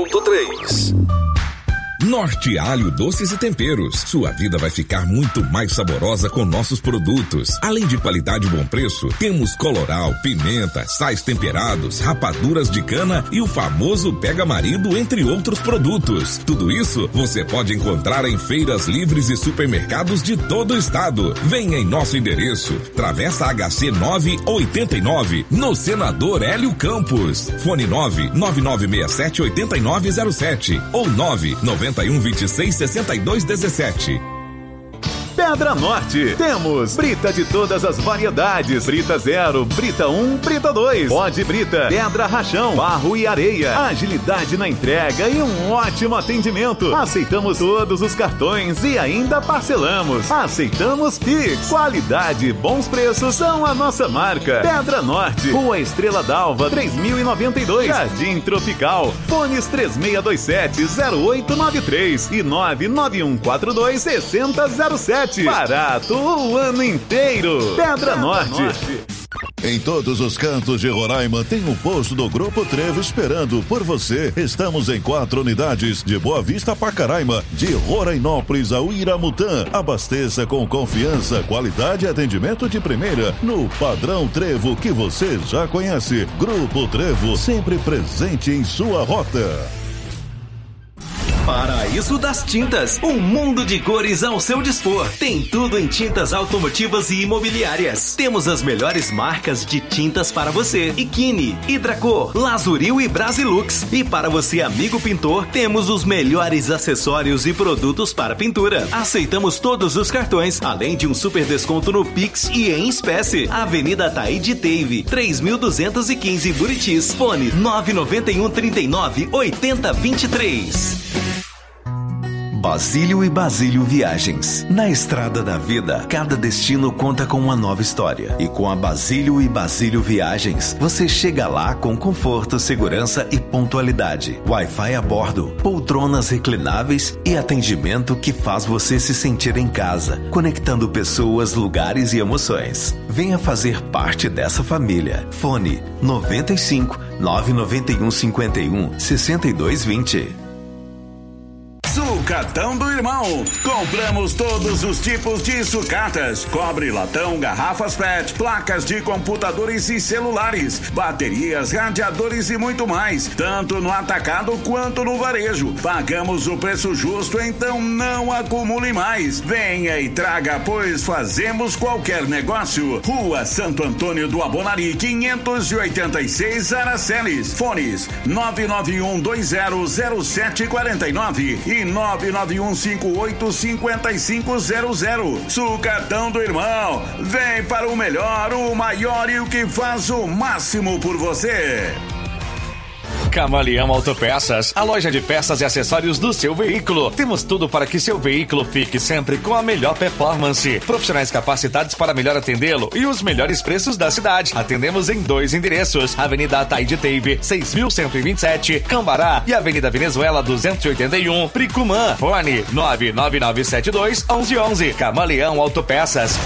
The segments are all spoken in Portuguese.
Norte Alho Doces e Temperos. Sua vida vai ficar muito mais saborosa com nossos produtos. Além de qualidade e bom preço, temos coloral, pimenta, sais temperados, rapaduras de cana e o famoso Pega Marido, entre outros produtos. Tudo isso você pode encontrar em feiras livres e supermercados de todo o estado. Venha em nosso endereço, Travessa HC 989, no Senador Hélio Campos. Fone 99967-8907 ou 99126-6217. Pedra Norte, temos brita de todas as variedades, brita 0, brita 1, brita 2, pó de brita, pedra rachão, barro e areia, agilidade na entrega e um ótimo atendimento. Aceitamos todos os cartões e ainda parcelamos. Aceitamos Pix. Qualidade e bons preços são a nossa marca. Pedra Norte, Rua Estrela d'Alva, 3092, Jardim Tropical. Fones 3627-0893 e 99142-6007. Barato o ano inteiro. Pedra Norte. Em todos os cantos de Roraima tem um posto do Grupo Trevo esperando por você. Estamos em 4 unidades de Boa Vista a Pacaraima, de Rorainópolis ao Iramutã. Abasteça com confiança, qualidade e atendimento de primeira no padrão Trevo que você já conhece. Grupo Trevo, sempre presente em sua rota. Paraíso das Tintas, um mundo de cores ao seu dispor. Tem tudo em tintas automotivas e imobiliárias. Temos as melhores marcas de tintas para você: Ikine, Hidracor, Lazuril e Brasilux. E para você, amigo pintor, temos os melhores acessórios e produtos para pintura. Aceitamos todos os cartões, além de um super desconto no Pix e em espécie. Avenida Taíde Teive, 3215 Buritis. Fone 99139-8023. Basílio e Basílio Viagens. Na estrada da vida, cada destino conta com uma nova história. E com a Basílio e Basílio Viagens, você chega lá com conforto, segurança e pontualidade. Wi-Fi a bordo, poltronas reclináveis e atendimento que faz você se sentir em casa, conectando pessoas, lugares e emoções. Venha fazer parte dessa família. Fone 95 991 51 6220. Sucatão do Irmão. Compramos todos os tipos de sucatas: cobre, latão, garrafas PET, placas de computadores e celulares, baterias, radiadores e muito mais, tanto no atacado quanto no varejo. Pagamos o preço justo, então não acumule mais. Venha e traga, pois fazemos qualquer negócio. Rua Santo Antônio do Abonari, 586 Aracelis. Fones 991200749 e 991585500. Sucatão do Irmão. Vem para o melhor, o maior e o que faz o máximo por você. Camaleão Autopeças, a loja de peças e acessórios do seu veículo. Temos tudo para que seu veículo fique sempre com a melhor performance. Profissionais capacitados para melhor atendê-lo e os melhores preços da cidade. Atendemos em 2 endereços: Avenida Taíde Teive, 6127, Cambará, e Avenida Venezuela 281, Pricumã. Fone 99972-1111. Camaleão Autopeças.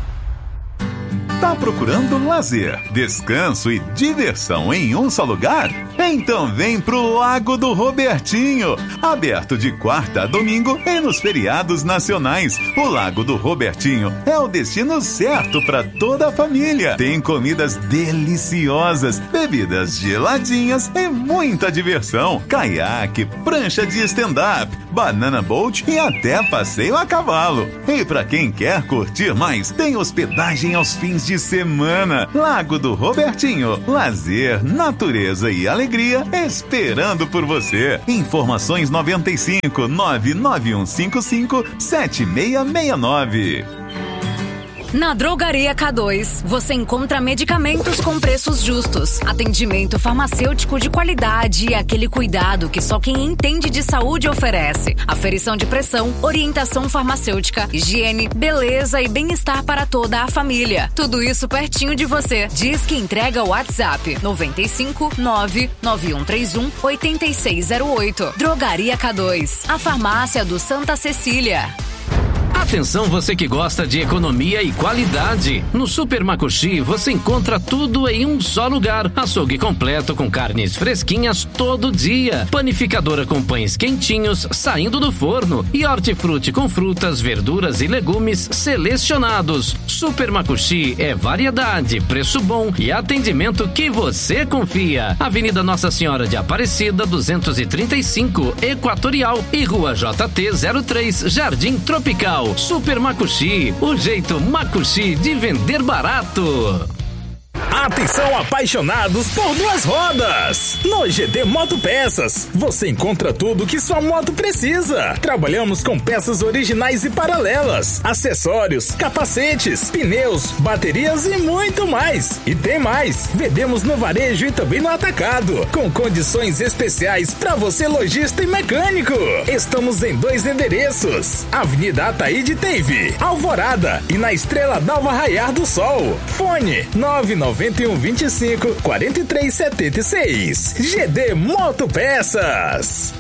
Tá procurando lazer, descanso e diversão em um só lugar? Então vem pro Lago do Robertinho, aberto de quarta a domingo e nos feriados nacionais. O Lago do Robertinho é o destino certo para toda a família. Tem comidas deliciosas, bebidas geladinhas e muita diversão. Caiaque, prancha de stand-up, banana boat e até passeio a cavalo. E para quem quer curtir mais, tem hospedagem aos fins de semana. Lago do Robertinho, lazer, natureza e alegria esperando por você. Informações 95 99155 7669. Na Drogaria K2, você encontra medicamentos com preços justos, atendimento farmacêutico de qualidade e aquele cuidado que só quem entende de saúde oferece. Aferição de pressão, orientação farmacêutica, higiene, beleza e bem-estar para toda a família. Tudo isso pertinho de você. Diz que entrega o WhatsApp 95 99131 8608. Drogaria K2, a farmácia do Santa Cecília. Atenção você que gosta de economia e qualidade. No Super Macuxi você encontra tudo em um só lugar. Açougue completo com carnes fresquinhas todo dia. Panificadora com pães quentinhos saindo do forno. E hortifruti com frutas, verduras e legumes selecionados. Super Macuxi é variedade, preço bom e atendimento que você confia. Avenida Nossa Senhora de Aparecida, 235, Equatorial e Rua JT 03, Jardim Tropical. Super Macuxi, o jeito Macuxi de vender barato. Atenção apaixonados por duas rodas! No GD Motopeças, você encontra tudo que sua moto precisa. Trabalhamos com peças originais e paralelas, acessórios, capacetes, pneus, baterias e muito mais. E tem mais, vendemos no varejo e também no atacado, com condições especiais para você lojista e mecânico. Estamos em 2 endereços, Avenida Ataíde Teve, Alvorada e na Estrela Nova Raiar do Sol. Fone 99125 4376. GD Motopeças.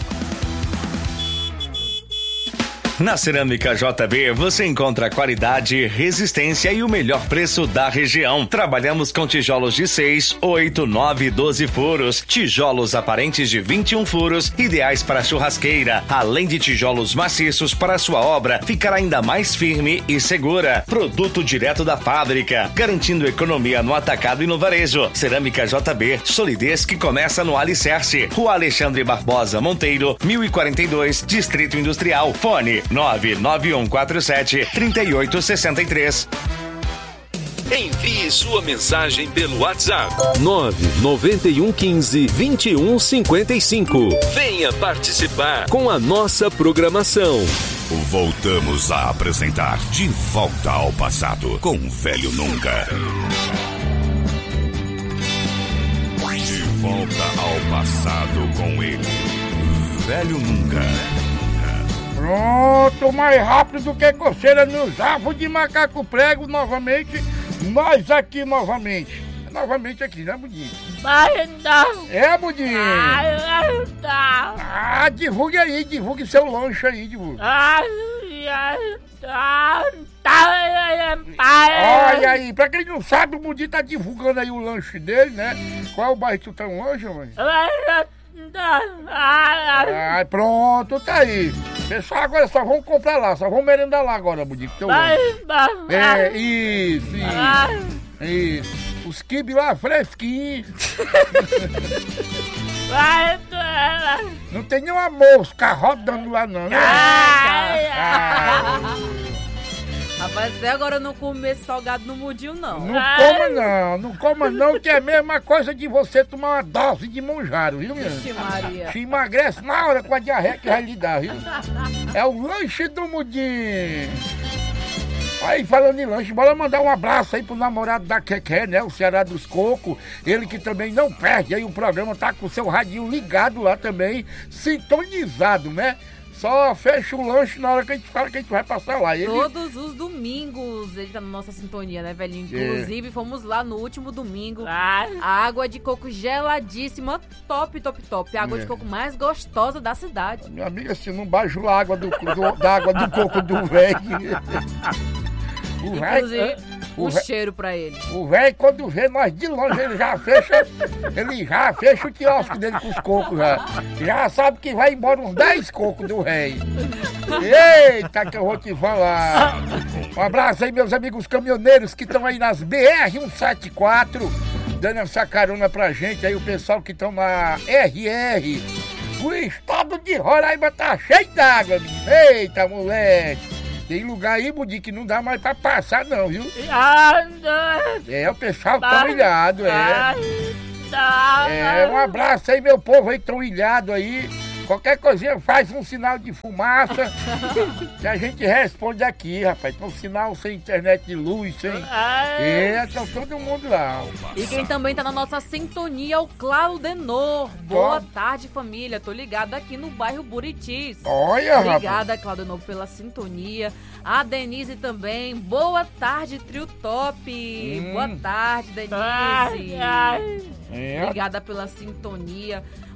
Na Cerâmica JB você encontra qualidade, resistência e o melhor preço da região. Trabalhamos com tijolos de 6, 8, 9 e 12 furos, tijolos aparentes de 21 furos, ideais para churrasqueira, além de tijolos maciços para sua obra ficar ainda mais firme e segura. Produto direto da fábrica, garantindo economia no atacado e no varejo. Cerâmica JB, solidez que começa no alicerce. Rua Alexandre Barbosa Monteiro, 1042, Distrito Industrial. Fone 99147-3863. Envie sua mensagem pelo WhatsApp 99115-2155. Venha participar com a nossa programação. Voltamos a apresentar De Volta ao Passado com o Velho Nunca. De volta ao passado com ele, Velho Nunca. Pronto, mais rápido do que coceira nos avos de macaco prego, novamente, nós aqui novamente. Novamente aqui, né, Budinho? É, Budinho? Divulgue aí, divulgue seu lanche aí, divulgue. Olha aí, pra quem não sabe, o Budinho tá divulgando aí o lanche dele, né? Qual é o bairro que tu tá um lanche, mãe? Pronto, tá aí. Pessoal, agora só vamos comprar lá, só vamos merendar lá agora, Budinho. Isso. Os quibes lá fresquinhos. Não tem nenhuma mosca rodando lá não, né? Rapaz, até agora eu não comi esse salgado no mudinho, não. Não coma não, que é a mesma coisa de você tomar uma dose de monjaro, viu, minha? Vixe, Maria. Se emagrece na hora com a diarreia que vai lhe dar, viu? É o lanche do mudinho. Aí, falando em lanche, bora mandar um abraço aí pro namorado da Keké, né? O Ceará dos Cocos. Ele que também não perde aí o programa, tá com o seu radinho ligado lá também, sintonizado, né? Só fecha o lanche na hora que a gente fala que a gente vai passar lá. Todos os domingos ele tá na nossa sintonia, né, velhinho? Inclusive, fomos lá no último domingo. A água de coco geladíssima, top. A água de coco mais gostosa da cidade. Minha amiga, se não bajula a água da água do coco do velho. Inclusive, cheiro pra ele. O velho, quando vê nós de longe, ele já fecha o quiosque dele com os cocos, já sabe que vai embora uns 10 cocos do velho. Eita, que eu vou te falar. Um abraço aí, meus amigos caminhoneiros que estão aí nas BR-174, dando essa carona pra gente aí, o pessoal que estão na RR. O estado de Roraima tá cheio d'água, menino. Eita, moleque. Tem lugar aí, Budinho, que não dá mais pra passar, não, viu? O pessoal tá ilhado, um abraço aí, meu povo aí, tão ilhado aí. Qualquer coisinha faz um sinal de fumaça que a gente responde aqui, rapaz. Tem um sinal sem internet de luz, sem... tá todo mundo lá. E quem também tá na nossa sintonia é o Claudenor. Boa tarde, família. Tô ligada aqui no bairro Buritis. Olha, rapaz. Obrigada, Claudenor, pela sintonia. A Denise também. Boa tarde, Trio Top. Boa tarde, Denise. Obrigada pela sintonia.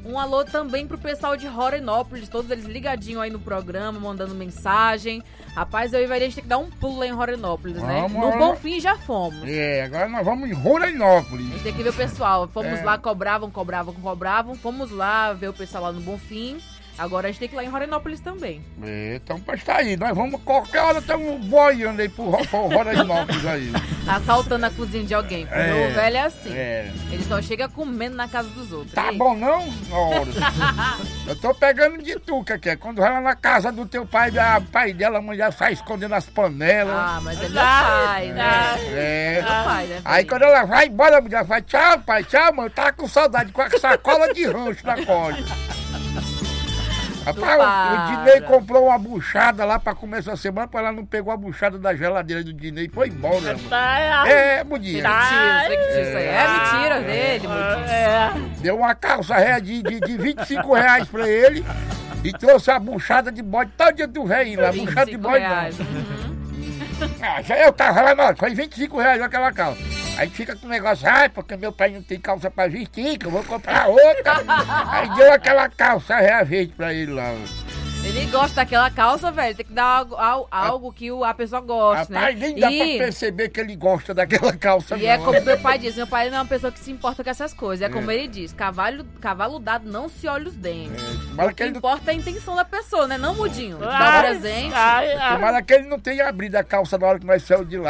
Um alô também pro pessoal de Rorainópolis, todos eles ligadinhos aí no programa, mandando mensagem. Rapaz, eu e a gente tem que dar um pulo lá em Rorainópolis, né? No Bonfim já fomos. Agora nós vamos em Rorainópolis. A gente tem que ver o pessoal. Fomos lá, cobravam. Fomos lá ver o pessoal lá no Bonfim. Agora a gente tem que ir lá em Rorainópolis também. Então pode estar aí. Nós vamos, qualquer hora, estamos boiando aí pro Rorainópolis aí. Assaltando a cozinha de alguém. Porque o velho é assim. Ele só chega comendo na casa dos outros. Tá bom não? Eu tô pegando de tuca, que é quando vai lá na casa do teu pai, pai dela, a mãe já sai escondendo as panelas. Ah, mas é meu pai, né? É. Meu pai, né? Aí quando ela vai embora, a mulher vai, tchau pai, tchau mãe, tá com saudade, com a sacola de rancho na costa. Rapaz, o Dinei comprou uma buchada lá pra comer essa semana, pra ela não pegou a buchada da geladeira do Dinei e foi embora. Mudinha. É mentira dele, Mudinha. Deu uma calça ré de R$25 pra ele e trouxe a buchada de bode todo dia do velho lá. Buchada de bode já eu tava lá, não, foi R$25 aquela calça. Aí fica com o negócio, porque meu pai não tem calça pra vestir, que eu vou comprar outra. Aí deu aquela calça ré verde pra ele lá. Ele gosta daquela calça, velho. Tem que dar algo que a pessoa gosta, né? Nem dá pra perceber que ele gosta daquela calça, E não. É como meu pai diz. Meu pai não é uma pessoa que se importa com essas coisas. É como ele diz. Cavalo dado não se olha os dentes. O que importa é a intenção da pessoa, né? Não, Mudinho. Dá um presente. Tomara que ele não tenha abrido a calça na hora que nós saímos de lá.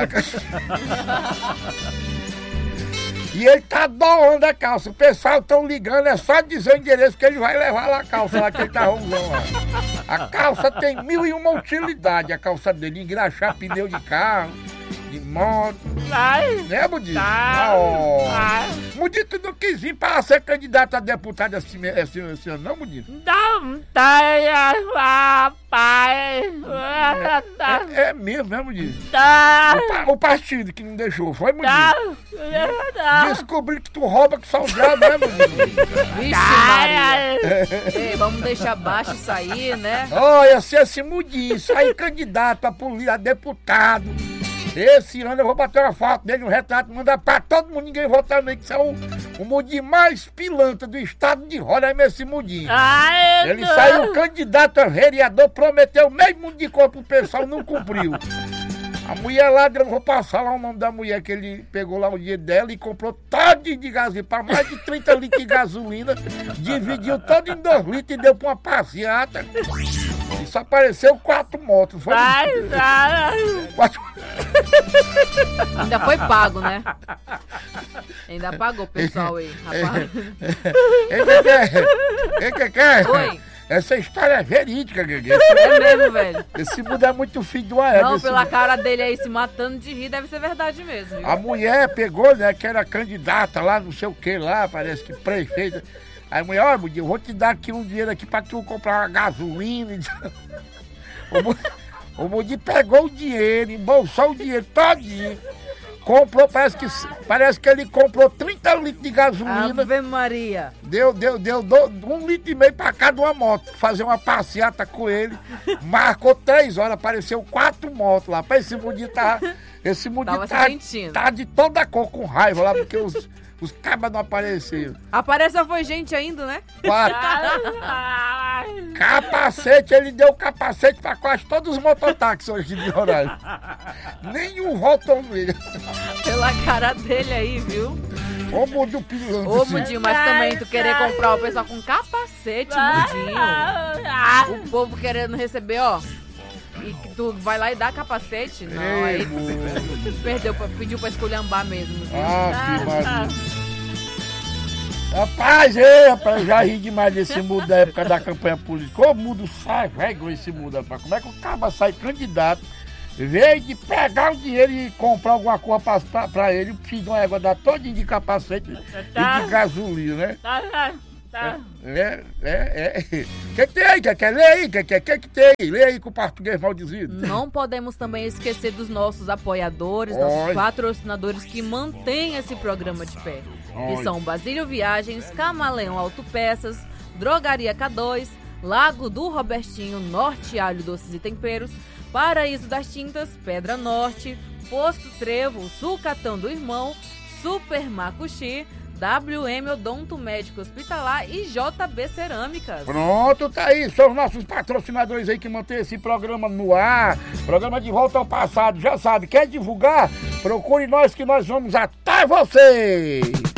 E ele tá doando a calça. O pessoal tão ligando, é só dizer o endereço que ele vai levar lá a calça lá que ele tá usando lá. A calça tem 1001 utilidades, a calça dele. Engraxar pneu de carro, de moto. Né, Mudinho? Mudinho, tu não quis vir para ser candidato a deputado esse ano, não, Mudinho? Não, rapaz. É mesmo, né, Mudinho? Tá. O partido que não deixou, foi, Mudinho? Descobri que tu rouba que só o diabo, né, Mudinho? Vixe, Maria. Ei, vamos deixar baixo isso aí, né? Olha, se esse Mudinho sair candidato a deputado, esse ano eu vou bater uma foto dele, um retrato, mandar pra todo mundo, ninguém votar nele, que isso é o Mudinho mais pilantra do estado de Roraima, esse Mudinho. Ele saiu candidato a vereador, prometeu meio mundo de cor pro pessoal, não cumpriu. A mulher lá, eu vou passar lá o nome da mulher que ele pegou lá o dia dela e comprou todo de gasolina, para mais de 30 litros de gasolina, dividiu todo em 2 litros e deu pra uma passeata. E só apareceu 4 motos. Foi Ainda foi pago, né? Ainda pagou o pessoal aí, rapaz. Oi. Essa história é verídica, Guegue. É mesmo, velho. Esse mundo é muito filho do Aéreo. Não, pela cara dele aí se matando de rir, deve ser verdade mesmo. Viu? A mulher pegou, né, que era candidata lá, não sei o que lá, parece que prefeita. Aí a mulher, olha, Mudinho, eu vou te dar aqui um dinheiro aqui pra tu comprar uma gasolina. O Mudinho pegou o dinheiro, embolsou o dinheiro todinho. Comprou, parece que ele comprou 30 litros de gasolina. Ave Maria. Deu 1,5 litro pra cada uma moto. Fazer uma passeata com ele. Marcou 3 horas, apareceu 4 motos lá. Esse Mudinho tá de toda cor, com raiva lá, porque os cabas não apareceram. Apareceu foi gente ainda, né? 4. Capacete, ele deu capacete pra quase todos os mototáxis hoje de Roraima. Nenhum voltou nele. Pela cara dele aí, viu? Ô, Mudinho piloto. Ô, Mudinho, mas também tu querer comprar o pessoal com capacete, Mudinho. O povo querendo receber, ó. E que tu vai lá e dá capacete? Não, ei, aí pediu pra esculhambar mesmo, viu? Que maravilha. Rapaz, já ri demais desse mundo da época da campanha política. O mundo sai, velho, esse mundo, rapaz. Como é que o cara sai candidato, veio de pegar o dinheiro e comprar alguma coisa pra ele, o filho de uma égua dar todinho de capacete e de gasolina, né? Que tem aí? Quer ler aí? Que tem aí? Lê aí com o português mal dizido. Não podemos também esquecer dos nossos apoiadores, nossos patrocinadores que mantêm esse programa de pé. Que são Basílio Viagens, Camaleão Autopeças, Drogaria K2, Lago do Robertinho, Norte Alho Doces e Temperos, Paraíso das Tintas, Pedra Norte, Posto Trevo, Sucatão do Irmão, Super Macuxi, WM Odonto Médico Hospitalar e JB Cerâmicas. Pronto, tá aí. São os nossos patrocinadores aí que mantêm esse programa no ar. Programa de volta ao passado. Já sabe, quer divulgar? Procure nós que nós vamos até você.